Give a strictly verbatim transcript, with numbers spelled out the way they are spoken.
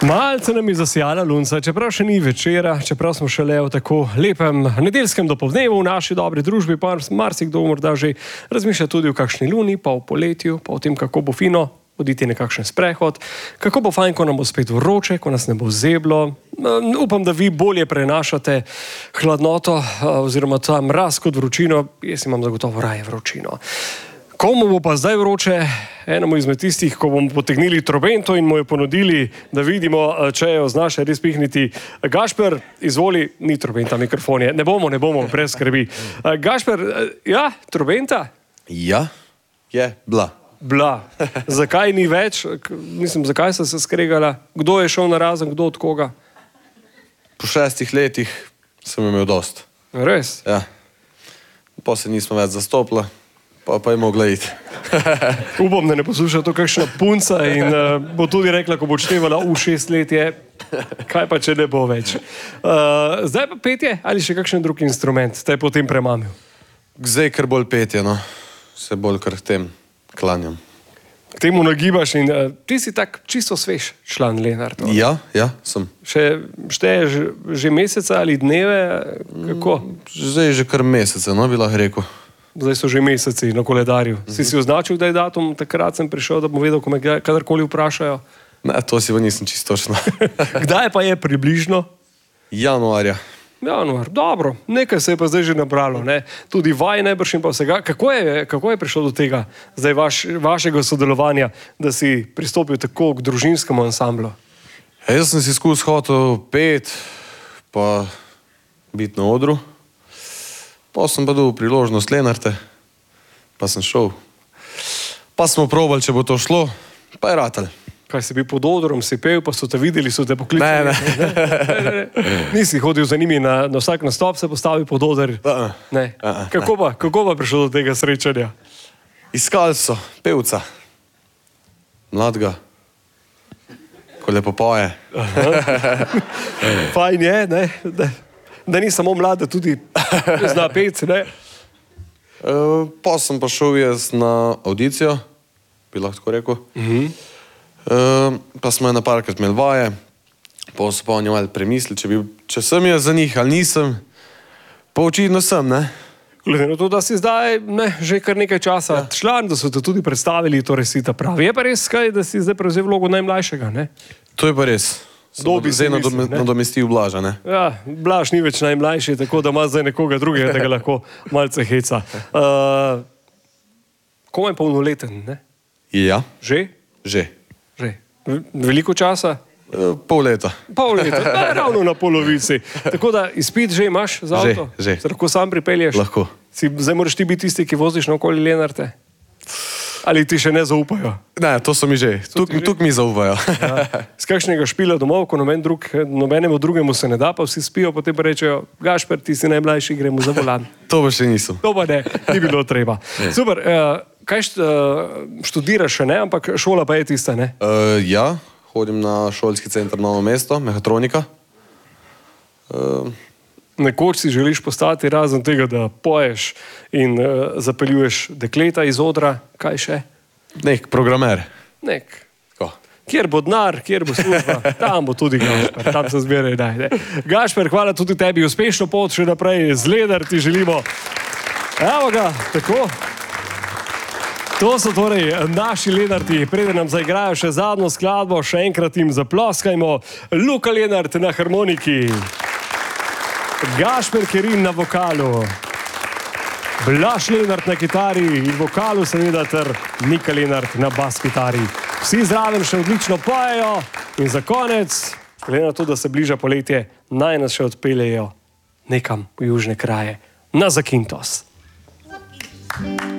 Malce nam je zasijala lunca, čeprav še ni večera, čeprav smo šele v tako lepem nedeljskem dopoldnevu v naši dobri družbi, pa marsikdo morda že razmišlja tudi o kakšni luni, pa o poletju, pa o tem, kako bo fino oditi nekakšen sprehod, kako bo fajn, ko nam bo spet vroče, ko nas ne bo zeblo. Upam, da vi bolje prenašate hladnoto oziroma ta mraz kot vročino. Jaz imam zagotovo raje vročino. Komu bo pa zdaj vroče? Enemu izmed tistih, ko bomo potegnili trobento in mu jo ponudili, da vidimo, če jo znaše res pihniti. Gašper, izvoli, ni trobenta, mikrofon je. Ne bomo, ne bomo, brez skrbi. Gašper, ja, trobenta? Ja, je bila. Bila. Zakaj ni več? Mislim, zakaj ste se skregala? Kdo je šel narazen, kdo od koga? Po šestih letih sem imel dost. Res? Ja. Pa se nismo več zastopila, pa, pa je mogla iti. Upam, da ne posluša to kakšna punca in uh, bo tudi rekla, ko bo odštevala v šest let je, kaj pa, če ne bo več. Uh, zdaj pa petje ali še kakšen drug instrument te je potem premamil? Zdaj kar bolj petje, no. Se bolj kar tem klanjam. K temu nagibaš in uh, ti si tak čisto svež član Lenart. Ja, ja, sem. Še šteješ že mesece ali dneve? Kako? Zdaj že kar mesece, no, bi lahko rekel. Zdaj so že meseci na koledarju. Mm-hmm. Si si označil, da je datum, takrat sem prišel, da bom vedel, ko me kadarkoli vprašajo? Ne, to si pa nisem čisto točno. Kdaj pa je približno? Januarja. Januar, dobro. Nekaj se je pa zdaj že nabralo, ne? Tudi vaj najbrž in pa vsega. Kako je, kako je prišlo do tega, zdaj vaš, vašega sodelovanja, da si pristopil tako k družinskemu ansamblu? E, jaz sem si skus hotel pet, pa biti na odru. Pa sem pa dobil priložnost Lenarte, pa sem šel. Pa smo probali, če bo to šlo, pa je ratal. Kaj si bil pod odrom, si pel, pa so te videli, so te poklicali? Ne, ne. ne, ne, ne. Nisi hodil za njimi na, na vsak nastop, se postavil pod oder? Uh-uh. Ne. Uh-uh. Kako pa, kako pa prišlo do tega srečanja? Iskali so pevca, mladega, ko lepo poje. Fajn je, ne? Da, da ni samo mlada, tudi zna pec, ne? Uh, pa sem pa šel jaz na audicijo, bi lahko tako rekel. Uh-huh. Uh, pa smo je na parkrat imeli vaje, pa so pa oni malo premislili, če, bi, če sem jaz za njih ali nisem, pa očitno sem, ne? Glede na to, da si zdaj ne, že kar nekaj časa ja. član, da so te tudi predstavili, torej si ta pravi. Je pa res kaj, da si zdaj prevzel vlogo najmlajšega, ne? To je pa res. Dobi zdaj nadomestil Blaža, ne? Ja, Blaž ni več najmlajši, tako da ima zdaj nekoga drugega, da ga lahko malce heca. Uh, komaj polnoleten, ne? Ja. Že? Že. Že. Veliko časa? Uh, pol leta. Pol leta, da, ravno na polovici. Tako da izpit že imaš za avto? Že, že. Se lahko sam pripelješ? Lahko. Si, zdaj moraš ti biti tisti, ki voziš na okoli Lenarte? Ali ti še ne zaupajo? Ne, to so mi že. Tuk, tuk mi zaupajo. Ja. Z kakšnega špila domov, ko noben drug, nobenemu drugemu se ne da, pa vsi spijo, potem pa rečejo, Gašper, ti si najmlajši, gremo za volan. To pa še nisem. To pa ne, ni bilo treba. Super, uh, kaj št, uh, študiraš še ne, ampak šola pa je tista, ne? Uh, ja, hodim na šolski center Novo mesto, mehatronika. Uh, Nekoč si želiš postati razen tega, da poješ in uh, zapeljuješ dekleta iz odra, kaj še? Nek programer. Nek. Tako. Kjer bo denar, kjer bo služba, tam bo tudi Gašper, tam se zmeraj najde. Gašper, hvala tudi tebi, uspešno pot še naprej z Lenart ti želimo. Evo ga, tako. To so torej naši Lenarti, preden nam zaigrajo še zadnjo skladbo, še enkrat jim zaploskajmo. Luka Lenart na harmoniki. Gašper Kerin na vokalu, Blaž Lenart na kitari in vokalu seveda ter Nika Lenart na bas kitari. Vsi zraven še odlično pojejo in za konec, glede na to, da se bliža poletje, naj nas še odpeljejo nekam v južne kraje, na Zakintos.